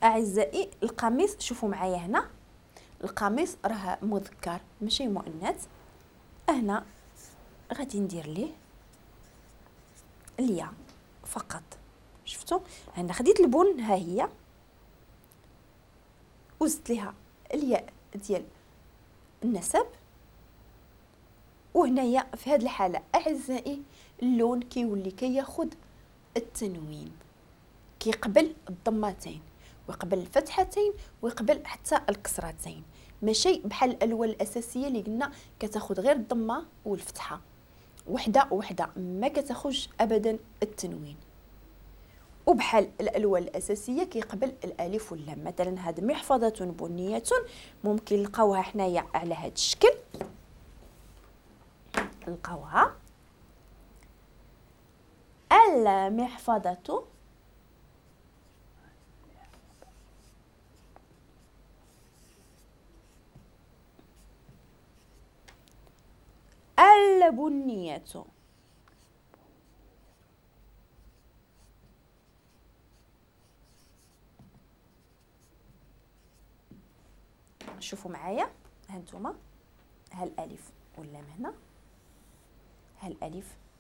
اعزائي القميص، شوفوا معايا هنا القميص راه مذكر ماشي مؤنث. هنا غادي ندير ليه الياء فقط. شفتوا هنا خديت البن، ها هي، وزدت ليها الياء ديال النسب. وهنايا في هذه الحاله اعزائي اللون كيولي كياخذ التنوين، كيقبل الضمتين ويقبل الفتحتين ويقبل حتى الكسرتين، ماشي بحال الالوان الاساسيه اللي قلنا كتاخذ غير الضمه والفتحه وحده وحده، ما كتاخذش ابدا التنوين. وبحال الالوان الاساسيه كيقبل الالف واللام. مثلا هذه محفظه بنيه ممكن نلقاوها حنايا على هذا الشكل، نلقاوها المحفظه البنيه. شوفوا معايا هانتوما، ها الالف واللام هنا، ها الالف